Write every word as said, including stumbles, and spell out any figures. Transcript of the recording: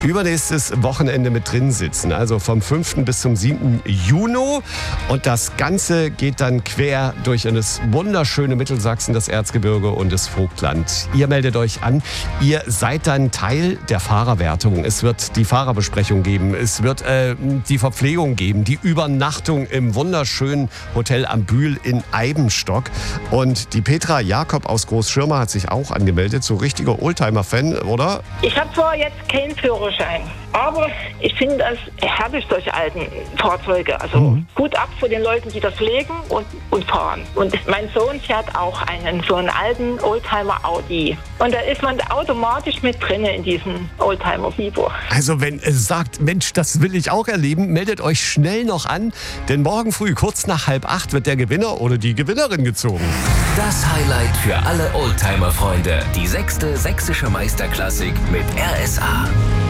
Übernächstes Wochenende mit drin sitzen, also vom fünften bis zum siebten Juni. Und das Ganze geht dann quer durch das wunderschöne Mittelsachsen, das Erzgebirge und das Vogtland. Ihr meldet euch an, ihr seid dann Teil der Fahrerwertung. Es wird die Fahrerbesprechung geben, es wird äh, die Verpflegung geben, die Übernachtung im wunderschönen Hotel am Bühl in Eibenstock. Und die Petra Jakob aus Großschirma hat sich auch angemeldet, so richtiger Oldtimer-Fan, oder? Ich habe zwar jetzt keinen Führerschein, aber ich finde das herrlich, solche alten Fahrzeuge. Also mhm. Gut ab für den Leuten, die das pflegen und, und fahren. Und mein Sohn fährt auch einen, so einen alten Oldtimer Audi. Und da ist man automatisch mit drin in diesem Oldtimer-Fieber. Also wenn es sagt, Mensch, das will ich auch erleben, meldet euch schnell noch an. Denn morgen früh, kurz nach halb acht, wird der Gewinner oder die Gewinnerin gezogen. Das Highlight für alle Oldtimer-Freunde. Die sechste sächsische Meisterklassik mit R S A.